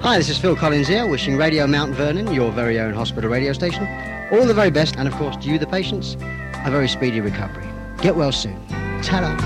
Hi, this is Phil Collins here, wishing Radio Mount Vernon, your very own hospital radio station, all the very best, and of course to you, the patients, a very speedy recovery. Get well soon. Ta-da.